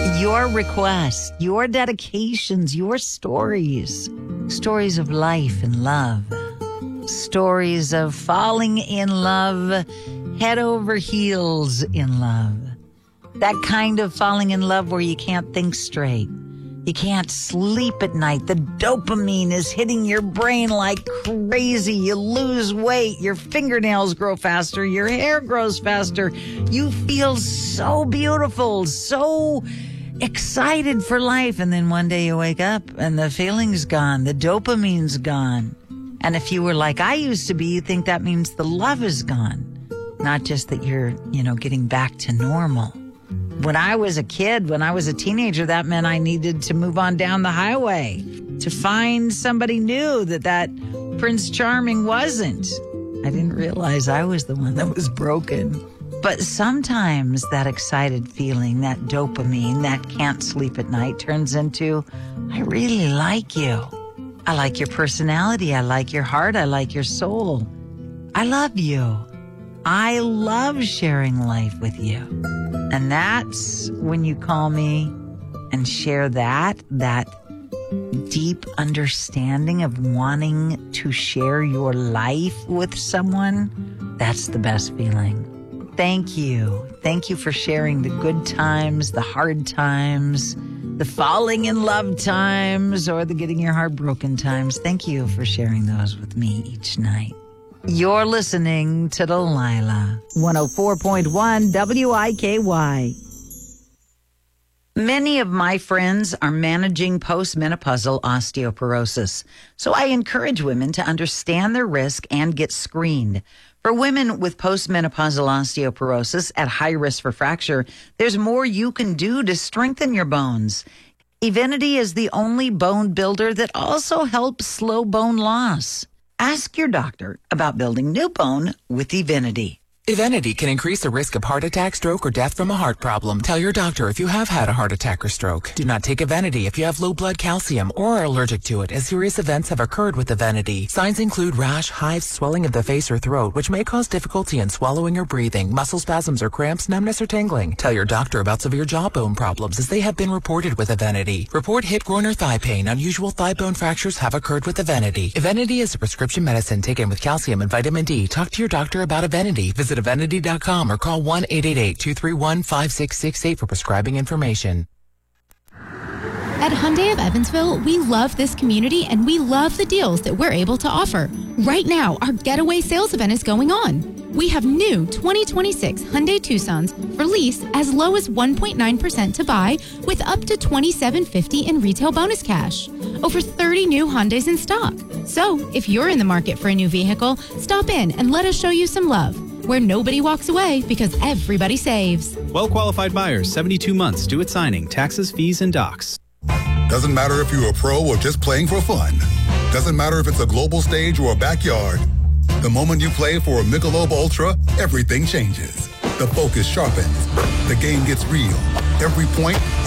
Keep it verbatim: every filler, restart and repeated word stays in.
Your requests, your dedications, your stories. Stories of life and love. Stories of falling in love, head over heels in love. That kind of falling in love where you can't think straight. You can't sleep at night. The dopamine is hitting your brain like crazy. You lose weight. Your fingernails grow faster. Your hair grows faster. You feel so beautiful, so excited for life. And then one day you wake up and the feeling's gone. The dopamine's gone. And if you were like I used to be, you think that means the love is gone. Not just that you're, you know, getting back to normal. When I was a kid, when I was a teenager, that meant I needed to move on down the highway to find somebody new that that Prince Charming wasn't. I didn't realize I was the one that was broken. But sometimes that excited feeling, that dopamine, that can't sleep at night turns into, I really like you. I like your personality. I like your heart. I like your soul. I love you. I love sharing life with you. And that's when you call me and share that, that deep understanding of wanting to share your life with someone. That's the best feeling. Thank you. Thank you for sharing the good times, the hard times, the falling in love times, or the getting your heart broken times. Thank you for sharing those with me each night. You're listening to Delilah. one oh four point one W I K Y. Many of my friends are managing postmenopausal osteoporosis, so I encourage women to understand their risk and get screened. For women with postmenopausal osteoporosis at high risk for fracture, there's more you can do to strengthen your bones. Evenity is the only bone builder that also helps slow bone loss. Ask your doctor about building new bone with Evenity. Evenity can increase the risk of heart attack, stroke, or death from a heart problem. Tell your doctor if you have had a heart attack or stroke. Do not take Evenity if you have low blood calcium or are allergic to it, as serious events have occurred with Evenity. Signs include rash, hives, swelling of the face or throat, which may cause difficulty in swallowing or breathing, muscle spasms or cramps, numbness or tingling. Tell your doctor about severe jawbone problems, as they have been reported with Evenity. Report hip, groin, or thigh pain. Unusual thigh bone fractures have occurred with Evenity. Evenity is a prescription medicine taken with calcium and vitamin D. Talk to your doctor about Evenity. Visit Evenity dot com or call one eight eight eight, two three one, five six six eight for prescribing information. At Hyundai of Evansville, we love this community and we love the deals that we're able to offer. Right now, our getaway sales event is going on. We have new twenty twenty-six Hyundai Tucsons for lease as low as one point nine percent to buy with up to twenty-seven fifty in retail bonus cash. Over thirty new Hyundais in stock. So, if you're in the market for a new vehicle, stop in and let us show you some love, where nobody walks away because everybody saves. Well-qualified buyers, seventy-two months due at signing, taxes, fees, and docs. Doesn't matter if you're a pro or just playing for fun. Doesn't matter if it's a global stage or a backyard. The moment you play for a Michelob Ultra, everything changes. The focus sharpens. The game gets real. Every point,